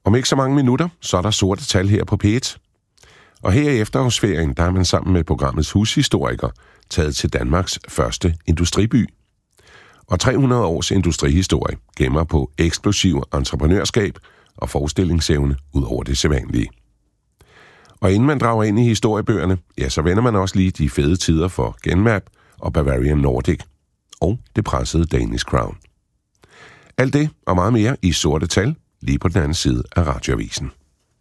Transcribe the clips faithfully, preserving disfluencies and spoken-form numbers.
Om ikke så mange minutter, så er der sorte tal her på P et. Og her i efterårsferien, der er man sammen med programmets hushistoriker taget til Danmarks første industriby. Og tre hundrede års industrihistorie gemmer på eksplosiv entreprenørskab og forestillingsevne ud over det sædvanlige. Og inden man drager ind i historiebøgerne, ja, så vender man også lige de fede tider for Genmap og Bavarian Nordic og det pressede Danish Crown. Alt det og meget mere i sorte tal, lige på den anden side af radioavisen.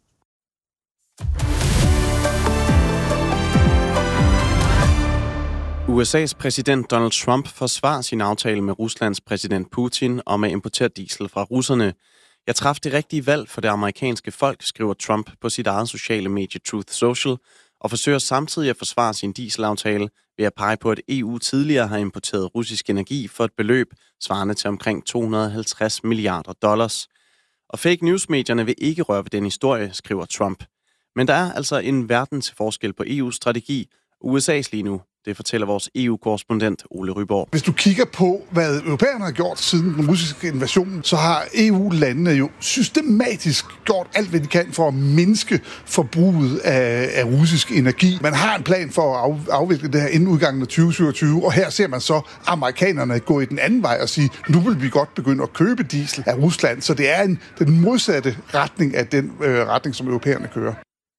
U S A's præsident Donald Trump forsvarer sin aftale med Ruslands præsident Putin om at importere diesel fra russerne. Jeg traf det rigtige valg for det amerikanske folk, skriver Trump på sit eget sociale medie Truth Social, og forsøger samtidig at forsvare sin dieselaftale ved at pege på, at E U tidligere har importeret russisk energi for et beløb svarende til omkring to hundrede og halvtreds milliarder dollars. Og fake news-medierne vil ikke røre ved den historie, skriver Trump. Men der er altså en verden til forskel på E U's strategi og U S A's lige nu. Det fortæller vores E U-korrespondent Ole Ryborg. Hvis du kigger på, hvad europæerne har gjort siden den russiske invasion, så har E U-landene jo systematisk gjort alt, hvad de kan for at mindske forbruget af, af russisk energi. Man har en plan for at af, afvikle det her inden udgangen af tyve syvogtyve, og her ser man så amerikanerne gå i den anden vej og sige, nu vil vi godt begynde at købe diesel af Rusland. Så det er en, den modsatte retning af den øh, retning, som europæerne kører.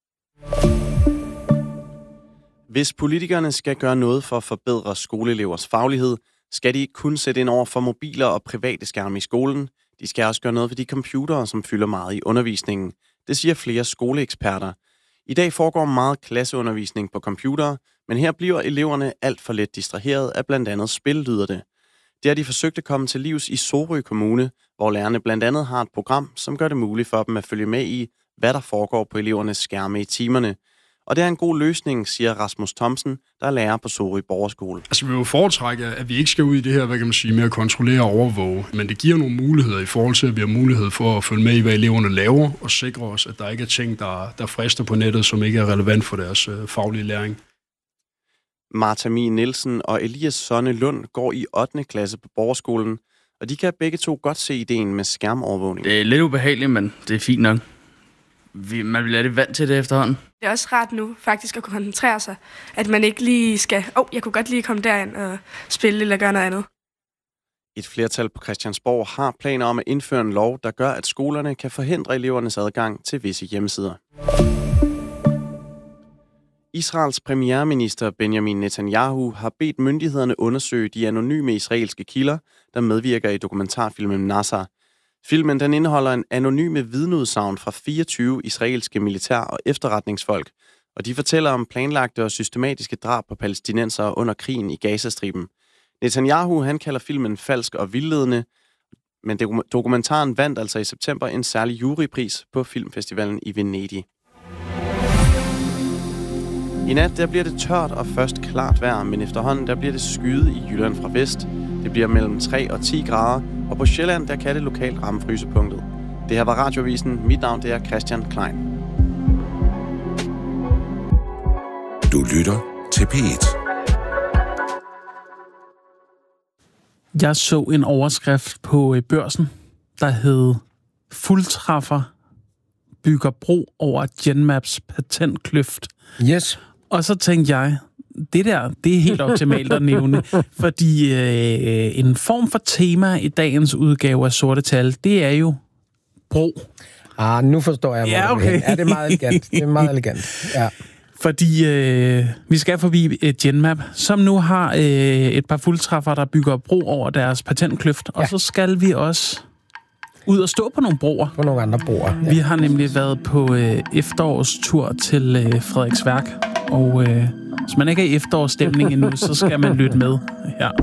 Hvis politikerne skal gøre noget for at forbedre skoleelevers faglighed, skal de ikke kun sætte ind over for mobiler og private skærme i skolen. De skal også gøre noget ved de computere, som fylder meget i undervisningen. Det siger flere skoleeksperter. I dag foregår meget klasseundervisning på computere, men her bliver eleverne alt for let distraheret af blandt andet spil, lyder det. Det har de forsøgt at komme til livs i Sorø Kommune, hvor lærerne blandt andet har et program, som gør det muligt for dem at følge med i, hvad der foregår på elevernes skærme i timerne. Og det er en god løsning, siger Rasmus Thomsen, der er lærer på Sorø Borgerskole. Altså, vi vil jo foretrække, at vi ikke skal ud i det her, hvad kan man sige, med at kontrollere og overvåge. Men det giver nogle muligheder i forhold til, at vi har mulighed for at følge med i, hvad eleverne laver, og sikre os, at der ikke er ting, der, der frister på nettet, som ikke er relevant for deres øh, faglige læring. Martha Mie Nielsen og Elias Sonne Lund går i ottende klasse på Borgerskolen, og de kan begge to godt se ideen med skærmovervågning. Det er lidt ubehageligt, men det er fint nok. Vi, man bliver lidt vant til det efterhånden. Det er også rart nu faktisk at kunne koncentrere sig, at man ikke lige skal, åh, oh, jeg kunne godt lige komme derind og spille eller gøre noget andet. Et flertal på Christiansborg har planer om at indføre en lov, der gør, at skolerne kan forhindre elevernes adgang til visse hjemmesider. Israels premierminister Benjamin Netanyahu har bedt myndighederne undersøge de anonyme israelske kilder, der medvirker i dokumentarfilmen Nasser. Filmen den indeholder en anonyme vidneudsagn fra fireogtyve israelske militær- og efterretningsfolk, og de fortæller om planlagte og systematiske drab på palæstinensere under krigen i Gazastriben. Netanyahu han kalder filmen falsk og vildledende, men dokumentaren vandt altså i september en særlig jurypris på filmfestivalen i Venedig. I nat der bliver det tørt og først klart vejr, men efterhånden der bliver det skyet i Jylland fra vest. Det bliver mellem tre og ti grader, og på Sjælland der kan det lokalt ramme frysepunktet. Det her var Radioavisen. Mit navn det er Christian Klein. Du lytter til P et. Jeg så en overskrift på Børsen, der hed Fuldtræffer bygger bro over Genmaps patentkløft. Yes. Og så tænkte jeg, det der, det er helt optimalt at nævne, fordi øh, en form for tema i dagens udgave af Sorte Tal, det er jo bro. Ah, nu forstår jeg, hvor ja, okay. det er. Det er meget elegant. Det er meget elegant, ja. Fordi øh, vi skal forbi øh, Genmap, som nu har øh, et par fuldtræffere, der bygger bro over deres patentkløft, ja. Og så skal vi også ud og stå på nogle broer. På nogle andre broer. Ja. Vi har nemlig været på øh, efterårstur til øh, Frederiksværk, og øh, hvis man ikke er i efterårsstemning endnu, så skal man lytte med her.